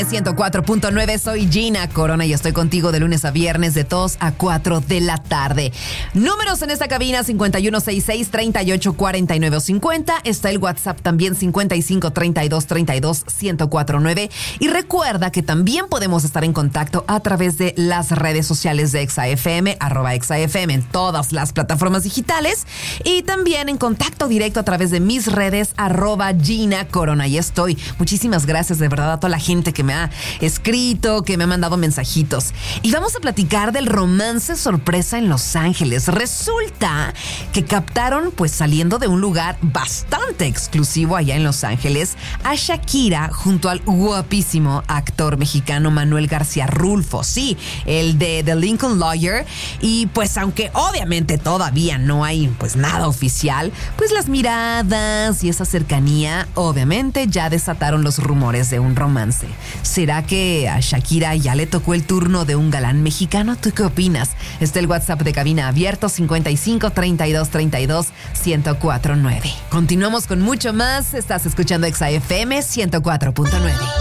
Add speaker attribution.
Speaker 1: 104.9, soy Gina Corona y estoy contigo de lunes a viernes de 2 a 4 de la tarde. Números en esta cabina: 5166-3849 o 50. Está el WhatsApp también, 5532321049. Y recuerda que también podemos estar en contacto a través de las redes sociales de ExaFM, @ExaFM en todas las plataformas digitales, y también en contacto directo a través de mis redes, @Gina Corona. Y estoy. Muchísimas gracias de verdad a toda la gente que me ha escrito, que me ha mandado mensajitos. Y vamos a platicar del romance sorpresa en Los Ángeles. Resulta que captaron, pues saliendo de un lugar bastante exclusivo allá en Los Ángeles, a Shakira junto al guapísimo actor mexicano Manuel García Rulfo. Sí, el de The Lincoln Lawyer. Y pues aunque obviamente todavía no hay pues nada oficial, pues las miradas y esa cercanía obviamente ya desataron los rumores de un romance. ¿Será que a Shakira ya le tocó el turno de un galán mexicano? ¿Tú qué opinas? Está el WhatsApp de cabina abierto, 5532321049. Continuamos con mucho más. Estás escuchando ExaFM 104.9.